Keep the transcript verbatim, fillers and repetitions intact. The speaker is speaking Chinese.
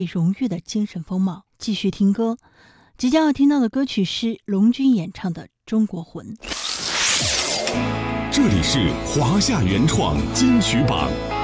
荣誉的精神风貌。继续听歌，即将要听到的歌曲是龙军演唱的《中国魂》。 这里是华夏原创金曲榜。